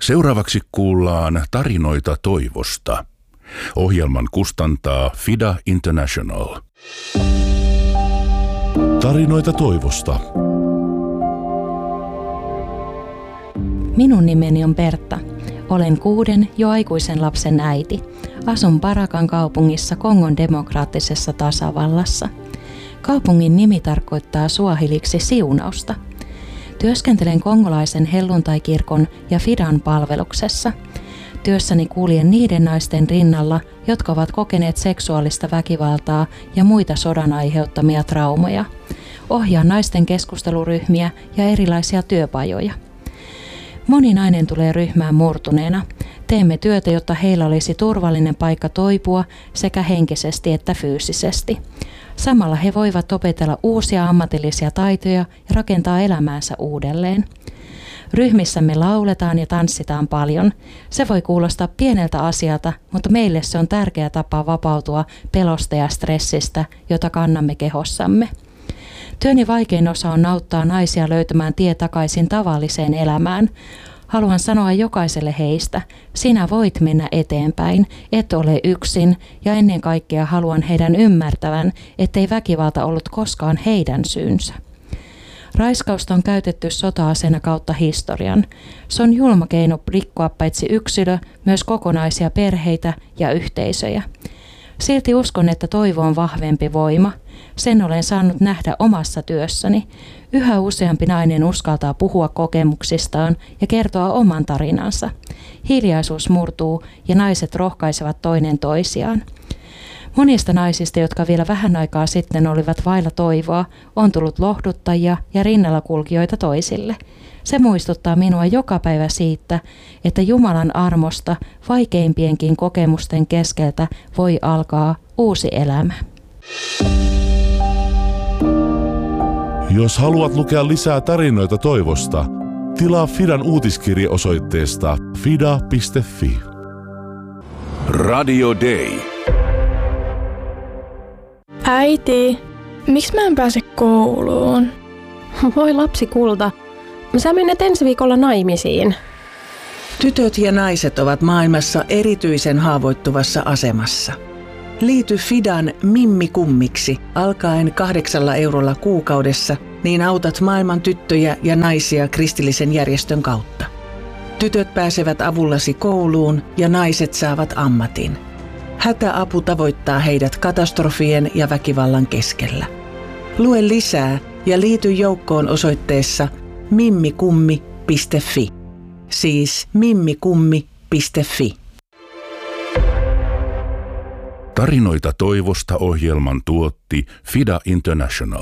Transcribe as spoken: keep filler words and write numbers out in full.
Seuraavaksi kuullaan tarinoita toivosta. Ohjelman kustantaa Fida International. Tarinoita toivosta. Minun nimeni on Bertta. Olen kuuden jo aikuisen lapsen äiti. Asun Parakan kaupungissa Kongon demokraattisessa tasavallassa. Kaupungin nimi tarkoittaa suahiliksi siunausta. Työskentelen kongolaisen helluntaikirkon ja Fidan palveluksessa. Työssäni kuljen niiden naisten rinnalla, jotka ovat kokeneet seksuaalista väkivaltaa ja muita sodan aiheuttamia traumoja. Ohjaan naisten keskusteluryhmiä ja erilaisia työpajoja. Moni nainen tulee ryhmään murtuneena. Teemme työtä, jotta heillä olisi turvallinen paikka toipua sekä henkisesti että fyysisesti. Samalla he voivat opetella uusia ammatillisia taitoja ja rakentaa elämäänsä uudelleen. Ryhmissämme lauletaan ja tanssitaan paljon. Se voi kuulostaa pieneltä asialta, mutta meille se on tärkeä tapa vapautua pelosta ja stressistä, jota kannamme kehossamme. Työni vaikein osa on auttaa naisia löytämään tie takaisin tavalliseen elämään. Haluan sanoa jokaiselle heistä, sinä voit mennä eteenpäin, et ole yksin ja ennen kaikkea haluan heidän ymmärtävän, ettei väkivalta ollut koskaan heidän syynsä. Raiskausta on käytetty sota-aseena kautta historian. Se on julma keino rikkoa paitsi yksilö, myös kokonaisia perheitä ja yhteisöjä. Silti uskon, että toivo on vahvempi voima. Sen olen saanut nähdä omassa työssäni. Yhä useampi nainen uskaltaa puhua kokemuksistaan ja kertoa oman tarinansa. Hiljaisuus murtuu ja naiset rohkaisevat toinen toisiaan. Monista naisista, jotka vielä vähän aikaa sitten olivat vailla toivoa, on tullut lohduttajia ja rinnallakulkijoita toisille. Se muistuttaa minua joka päivä siitä, että Jumalan armosta vaikeimpienkin kokemusten keskeltä voi alkaa uusi elämä. Jos haluat lukea lisää tarinoita toivosta, tilaa Fidan uutiskirje osoitteesta fida piste fi. Radio Day. Äiti, miksi mä en pääse kouluun? Voi lapsi kulta, sä menet ensi viikolla naimisiin. Tytöt ja naiset ovat maailmassa erityisen haavoittuvassa asemassa. Liity Fidan Mimmi Kummiksi alkaen kahdeksalla eurolla kuukaudessa, niin autat maailman tyttöjä ja naisia kristillisen järjestön kautta. Tytöt pääsevät avullasi kouluun ja naiset saavat ammatin. Hätäapu tavoittaa heidät katastrofien ja väkivallan keskellä. Lue lisää ja liity joukkoon osoitteessa mimmikummi piste fi. Siis mimmikummi piste fi. Tarinoita toivosta ohjelman tuotti Fida International.